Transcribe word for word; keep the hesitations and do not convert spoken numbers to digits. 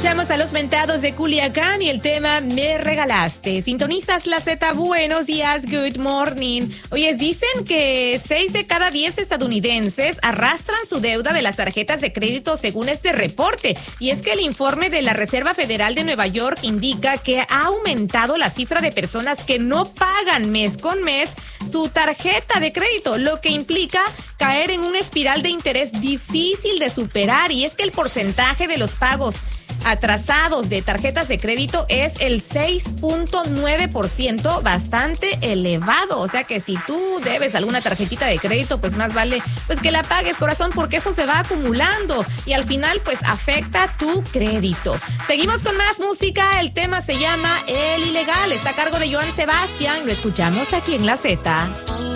Escuchamos a Los Mentados de Culiacán y el tema Me Regalaste. Sintonizas la Z. Buenos días, good morning. Oye, dicen que seis de cada diez estadounidenses arrastran su deuda de las tarjetas de crédito según este reporte. Y es que el informe de la Reserva Federal de Nueva York indica que ha aumentado la cifra de personas que no pagan mes con mes su tarjeta de crédito, lo que implica caer en una espiral de interés difícil de superar. Y es que el porcentaje de los pagos atrasados de tarjetas de crédito es el seis punto nueve por ciento, bastante elevado. O sea que si tú debes alguna tarjetita de crédito, pues más vale pues que la pagues, corazón, porque eso se va acumulando y al final pues afecta tu crédito. Seguimos con más música. El tema se llama El Ilegal. Está a cargo de Joan Sebastián. Lo escuchamos aquí en La Z.